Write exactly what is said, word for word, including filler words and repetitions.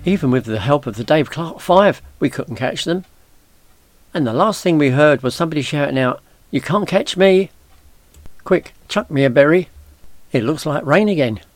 Even with the help of the Dave Clark Five, we couldn't catch them. And the last thing we heard was somebody shouting out, "You can't catch me! Quick, chuck me a berry. It looks like rain again."